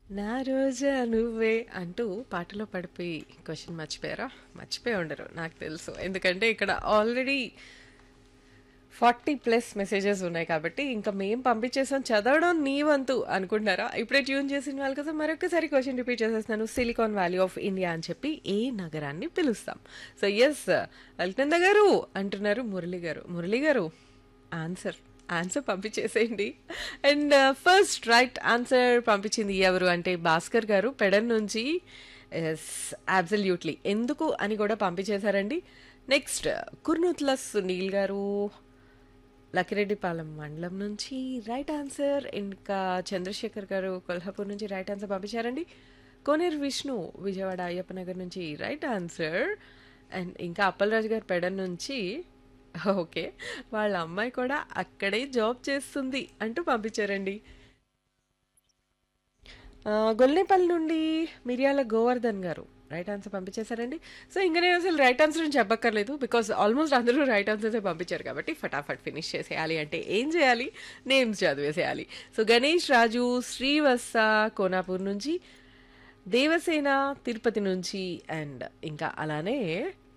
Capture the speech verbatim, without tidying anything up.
నా రోజా నువ్వే అంటూ పాటలో పడిపోయి క్వశ్చన్ మర్చిపోయారా? మర్చిపోయి ఉండరు నాకు తెలుసు. ఎందుకంటే ఇక్కడ ఆల్రెడీ ఫార్టీ ప్లస్ మెసేజెస్ ఉన్నాయి కాబట్టి ఇంకా మేం పంపించేసాం, చదవడం నీ వంతు అనుకుంటున్నారా? ఇప్పుడే ట్యూన్ చేసిన వాళ్ళ కోసం మరొకసారి క్వశ్చన్ రిపీట్ చేసేస్తున్నాను. సిలికాన్ వ్యాలీ ఆఫ్ ఇండియా అని చెప్పి ఏ నగరాన్ని పిలుస్తాం? సో ఎస్, అల్కంద గారు అంటున్నారు మురళి గారు. మురళి గారు answer answer పంపించేసేయండి. And first right answer పంపించింది ఎవరు అంటే భాస్కర్ గారు పెడన్ నుంచి. ఎస్, అబ్సల్యూట్లీ, ఎందుకు అని కూడా పంపించేశారండి. నెక్స్ట్ కుర్నూత్ల సునీల్ గారు లకిరెడ్డిపాలెం మండలం నుంచి రైట్ ఆన్సర్. ఇంకా చంద్రశేఖర్ గారు కొల్హాపూర్ నుంచి రైట్ ఆన్సర్ పంపించారండి. కోనేరు విష్ణు విజయవాడ అయ్యప్ప నగర్ నుంచి రైట్ ఆన్సర్. అండ్ ఇంకా అప్పలరాజు గారు పెడన్ నుంచి ఓకే, వాళ్ళ అమ్మాయి కూడా అక్కడే జాబ్ చేస్తుంది అంటూ పంపించారండి. ఆ, గొల్లేపల్లి నుండి మిరియాల గోవర్ధన్ గారు రైట్ ఆన్సర్ పంపించేశారండి. సో ఇంకా నేను అసలు రైట్ ఆన్సర్ అని చెప్పక్కర్లేదు, బికాస్ ఆల్మోస్ట్ అందరూ రైట్ ఆన్సర్సే పంపించారు కాబట్టి ఫటాఫట్ ఫినిష్ చేసేయాలి అంటే ఏం చేయాలి? నేమ్స్ చదివేసేయాలి. సో గణేష్ రాజు శ్రీవత్స కోనాపూర్ నుంచి, దేవసేన తిరుపతి నుంచి, అండ్ ఇంకా అలానే